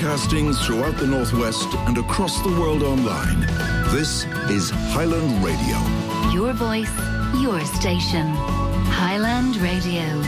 Broadcasting throughout the Northwest and across the world online. This is Highland Radio. Your voice, your station. Highland Radio.